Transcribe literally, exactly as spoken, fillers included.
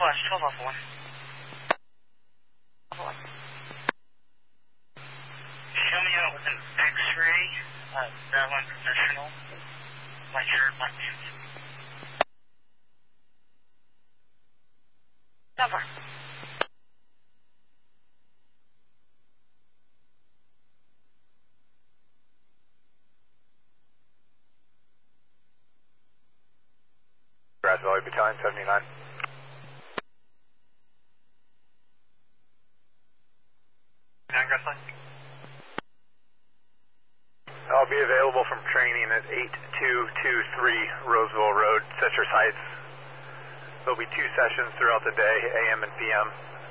Flash, twelve Alpha one. Alpha one. Show me out with an X-ray, uh, that one professional, white shirt, black pants. Number. Grass Valley Battalion, seventy-nine. nine Grass Valley. I'll be available from training at eight two two three Roseville Road. Set your sights. There'll be two sessions throughout the day, A M and P M.